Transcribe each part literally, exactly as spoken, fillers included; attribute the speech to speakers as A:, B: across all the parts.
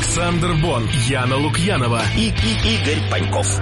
A: Александр Бон, Яна Лукьянова
B: и, и Игорь Паньков.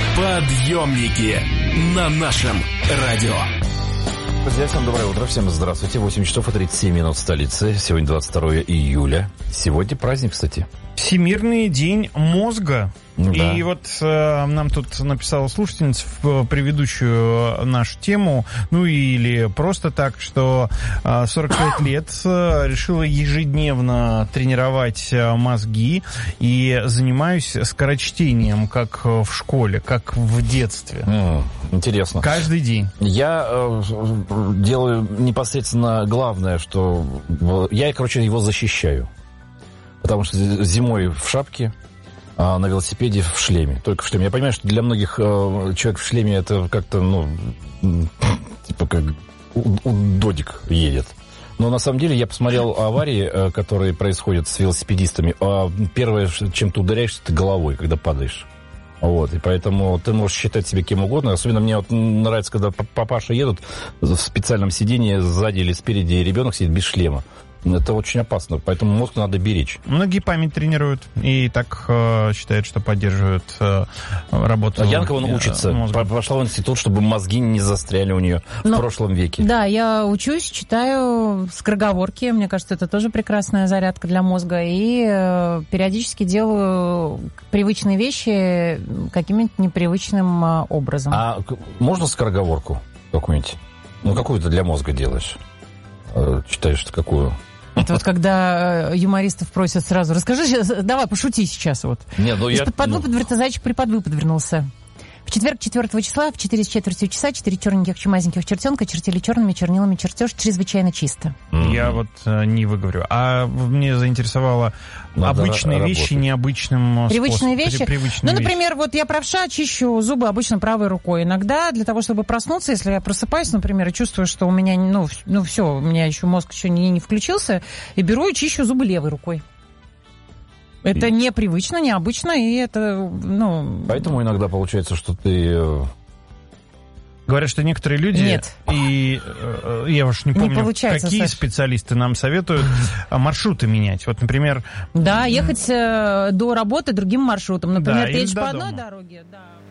A: Подъемники на нашем радио.
C: Друзья, всем доброе утро, всем здравствуйте. восемь часов и тридцать семь минут в столице. Сегодня двадцать второе июля. Сегодня праздник, кстати.
D: Всемирный день мозга.
C: Да.
D: И вот э, нам тут написала слушательница в предыдущую нашу тему, ну или просто так, что э, сорок пять лет э, решила ежедневно тренировать э, мозги и занимаюсь скорочтением, как в школе, как в детстве.
C: Mm, интересно.
D: Каждый день.
C: Я э, делаю непосредственно главное, что я, короче, его защищаю. Потому что зимой в шапке, а на велосипеде в шлеме. Только в шлеме. Я понимаю, что для многих э, человек в шлеме это как-то, ну, типа как у, у додик едет. Но на самом деле я посмотрел аварии, э, которые происходят с велосипедистами. А первое, чем ты ударяешься, ты головой, когда падаешь. Вот, и поэтому ты можешь считать себя кем угодно. Особенно мне вот нравится, когда папаша едут в специальном сидении сзади или спереди, и ребенок сидит без шлема. Это очень опасно, поэтому мозг надо беречь.
D: Многие память тренируют и так э, считают, что поддерживают э, работу.
C: А Янка, он учится,
D: мозга.
C: Пошла в институт, чтобы мозги не застряли у нее Но, в прошлом веке.
E: Да, я учусь, читаю скороговорки, мне кажется, это тоже прекрасная зарядка для мозга, и э, периодически делаю привычные вещи каким-нибудь непривычным э, образом.
C: А можно скороговорку какую-нибудь? Ну, какую-то для мозга делаешь? Читаешь какую?
E: Это вот когда юмористов просят сразу, расскажи сейчас, давай, пошути сейчас. Вот.
C: Не, ну я...
E: Из-под
C: ну...
E: выподвернулся, зайчик припод выподвернулся. В четверг, четвертого числа, в четыре с четвертью часа, четыре черненьких чумазеньких чертенка чертили черными чернилами чертеж чрезвычайно чисто.
D: Mm-hmm. Я вот э, не выговорю. А мне заинтересовало Надо обычные работать. Вещи необычным
E: Привычные
D: способом.
E: вещи?
D: Привычные
E: ну, например,
D: вещи.
E: Вот я правша, чищу зубы обычно правой рукой. Иногда для того, чтобы проснуться, если я просыпаюсь, например, и чувствую, что у меня, ну, ну все, у меня еще мозг еще не, не включился, и беру и чищу зубы левой рукой. Это и... непривычно, необычно, и это, ну...
C: Поэтому иногда получается, что ты...
D: Говорят, что некоторые люди...
E: Нет.
D: И э, я уж не помню,
E: не
D: какие
E: Саш.
D: специалисты нам советуют маршруты менять. Вот, например...
E: Да, ехать э, до работы другим маршрутом. Например,
D: да,
E: ты едешь по
D: дома.
E: одной дороге, да.